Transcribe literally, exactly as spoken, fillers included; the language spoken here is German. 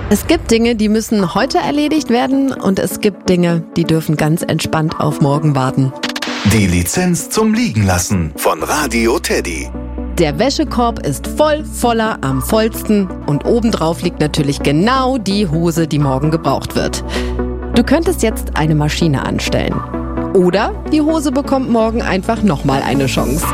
Es gibt Dinge, die müssen heute erledigt werden und es gibt Dinge, die dürfen ganz entspannt auf morgen warten. Die Lizenz zum Liegenlassen von Radio Teddy. Der Wäschekorb ist voll, voller, am vollsten und obendrauf liegt natürlich genau die Hose, die morgen gebraucht wird. Du könntest jetzt eine Maschine anstellen. Oder die Hose bekommt morgen einfach nochmal eine Chance.